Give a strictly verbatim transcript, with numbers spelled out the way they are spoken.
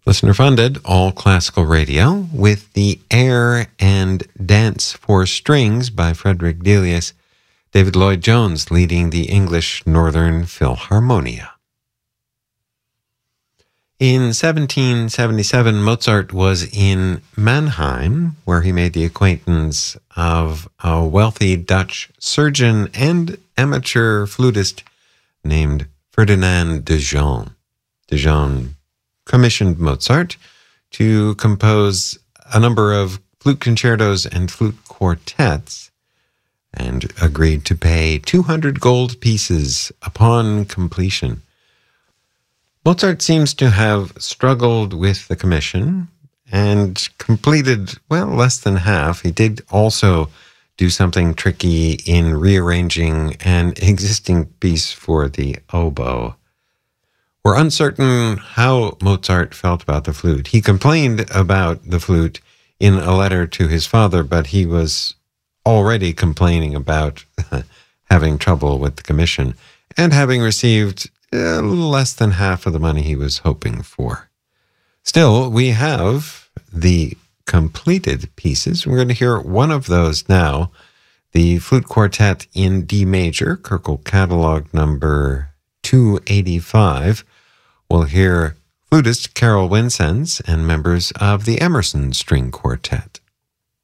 Listener funded, all classical radio, with the Air and Dance for Strings by Frederick Delius, David Lloyd Jones leading the English Northern Philharmonia. In seventeen seventy-seven, Mozart was in Mannheim, where he made the acquaintance of a wealthy Dutch surgeon and amateur flutist named Ferdinand de Jong. De Jong commissioned Mozart to compose a number of flute concertos and flute quartets and agreed to pay two hundred gold pieces upon completion. Mozart seems to have struggled with the commission and completed, well, less than half. He did also do something tricky in rearranging an existing piece for the oboe. We're uncertain how Mozart felt about the flute. He complained about the flute in a letter to his father, but he was already complaining about having trouble with the commission and having received a little less than half of the money he was hoping for. Still, we have the completed pieces. We're going to hear one of those now, the Flute Quartet in D major, Köchel Catalog number two eighty-five. We'll hear flutist Carol Winsens and members of the Emerson String Quartet.